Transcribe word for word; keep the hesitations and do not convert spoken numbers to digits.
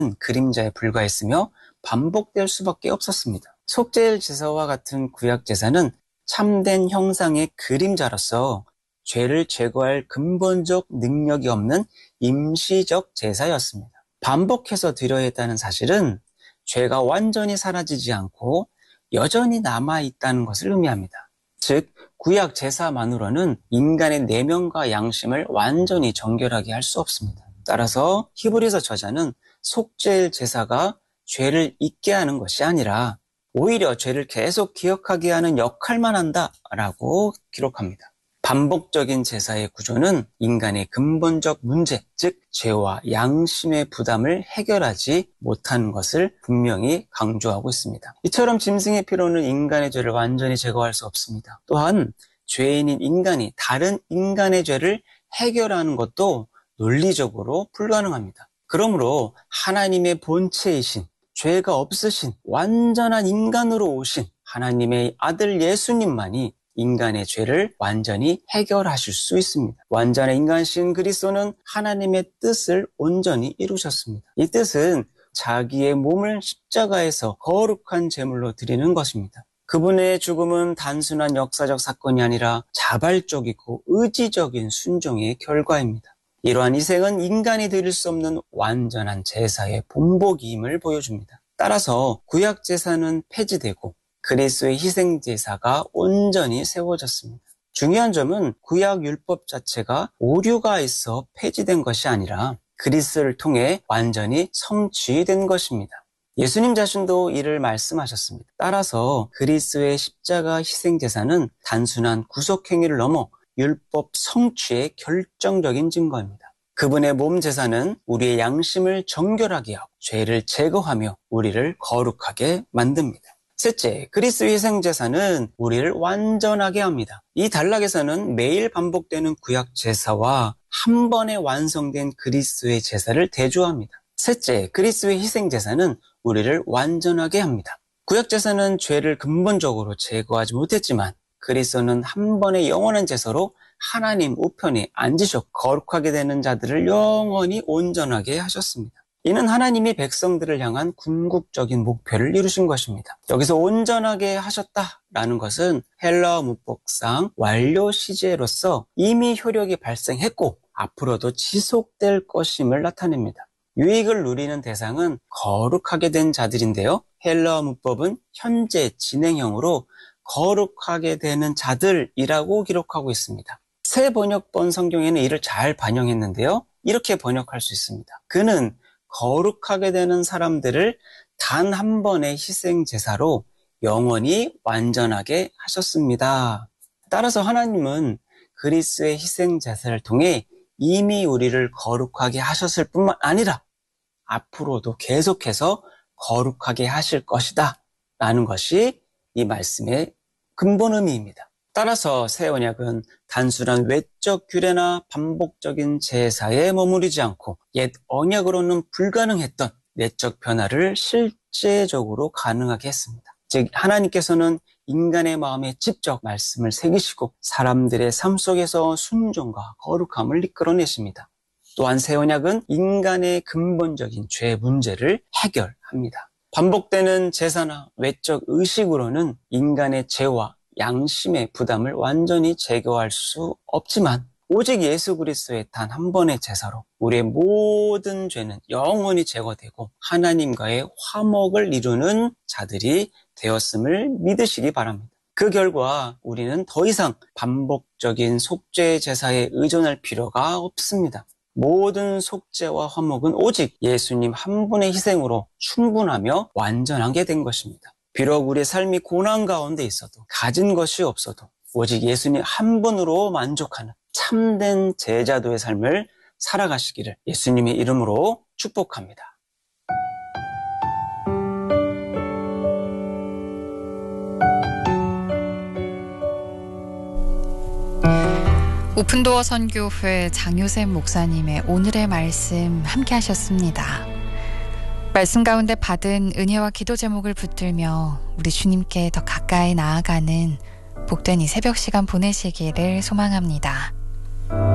그림자에 불과했으며 반복될 수밖에 없었습니다. 속죄일 제사와 같은 구약 제사는 참된 형상의 그림자로서 죄를 제거할 근본적 능력이 없는 임시적 제사였습니다. 반복해서 드려야 했다는 사실은 죄가 완전히 사라지지 않고 여전히 남아있다는 것을 의미합니다. 즉, 구약 제사만으로는 인간의 내면과 양심을 완전히 정결하게 할 수 없습니다. 따라서 히브리서 저자는 속죄일 제사가 죄를 잊게 하는 것이 아니라 오히려 죄를 계속 기억하게 하는 역할만 한다라고 기록합니다. 반복적인 제사의 구조는 인간의 근본적 문제, 즉 죄와 양심의 부담을 해결하지 못하는 것을 분명히 강조하고 있습니다. 이처럼 짐승의 피로는 인간의 죄를 완전히 제거할 수 없습니다. 또한 죄인인 인간이 다른 인간의 죄를 해결하는 것도 논리적으로 불가능합니다. 그러므로 하나님의 본체이신, 죄가 없으신 완전한 인간으로 오신 하나님의 아들 예수님만이 인간의 죄를 완전히 해결하실 수 있습니다. 완전한 인간신 그리스도는 하나님의 뜻을 온전히 이루셨습니다. 이 뜻은 자기의 몸을 십자가에서 거룩한 제물로 드리는 것입니다. 그분의 죽음은 단순한 역사적 사건이 아니라 자발적이고 의지적인 순종의 결과입니다. 이러한 희생은 인간이 드릴 수 없는 완전한 제사의 본보기임을 보여줍니다. 따라서 구약 제사는 폐지되고 그리스도의 희생 제사가 온전히 세워졌습니다. 중요한 점은 구약 율법 자체가 오류가 있어 폐지된 것이 아니라 그리스도를 통해 완전히 성취된 것입니다. 예수님 자신도 이를 말씀하셨습니다. 따라서 그리스도의 십자가 희생 제사는 단순한 구속 행위를 넘어 율법 성취의 결정적인 증거입니다. 그분의 몸 제사는 우리의 양심을 정결하게 하고 죄를 제거하며 우리를 거룩하게 만듭니다. 셋째, 그리스도 희생 제사는 우리를 완전하게 합니다. 이 단락에서는 매일 반복되는 구약 제사와 한 번에 완성된 그리스도의 제사를 대조합니다. 셋째, 그리스도의 희생 제사는 우리를 완전하게 합니다. 구약 제사는 죄를 근본적으로 제거하지 못했지만 그리스도는 한 번의 영원한 제사로 하나님 우편에 앉으셨고 거룩하게 되는 자들을 영원히 온전하게 하셨습니다. 이는 하나님이 백성들을 향한 궁극적인 목표를 이루신 것입니다. 여기서 온전하게 하셨다라는 것은 헬라어 문법상 완료 시제로서 이미 효력이 발생했고 앞으로도 지속될 것임을 나타냅니다. 유익을 누리는 대상은 거룩하게 된 자들인데요. 헬라어 문법은 현재 진행형으로 거룩하게 되는 자들이라고 기록하고 있습니다. 새 번역본 성경에는 이를 잘 반영했는데요. 이렇게 번역할 수 있습니다. 그는 거룩하게 되는 사람들을 단 한 번의 희생 제사로 영원히 완전하게 하셨습니다. 따라서 하나님은 그리스도의 희생 제사를 통해 이미 우리를 거룩하게 하셨을 뿐만 아니라 앞으로도 계속해서 거룩하게 하실 것이다 라는 것이 이 말씀의 근본 의미입니다. 따라서 새 언약은 단순한 외적 규례나 반복적인 제사에 머무르지 않고 옛 언약으로는 불가능했던 내적 변화를 실제적으로 가능하게 했습니다. 즉 하나님께서는 인간의 마음에 직접 말씀을 새기시고 사람들의 삶 속에서 순종과 거룩함을 이끌어내십니다. 또한 새 언약은 인간의 근본적인 죄 문제를 해결합니다. 반복되는 제사나 외적 의식으로는 인간의 죄와 양심의 부담을 완전히 제거할 수 없지만 오직 예수 그리스도의 단 한 번의 제사로 우리의 모든 죄는 영원히 제거되고 하나님과의 화목을 이루는 자들이 되었음을 믿으시기 바랍니다. 그 결과 우리는 더 이상 반복적인 속죄 제사에 의존할 필요가 없습니다. 모든 속죄와 화목은 오직 예수님 한 분의 희생으로 충분하며 완전하게 된 것입니다. 비록 우리의 삶이 고난 가운데 있어도 가진 것이 없어도 오직 예수님 한 분으로 만족하는 참된 제자도의 삶을 살아가시기를 예수님의 이름으로 축복합니다. 오픈도어 선교회 장효샘 목사님의 오늘의 말씀 함께 하셨습니다. 말씀 가운데 받은 은혜와 기도 제목을 붙들며 우리 주님께 더 가까이 나아가는 복된 이 새벽 시간 보내시기를 소망합니다.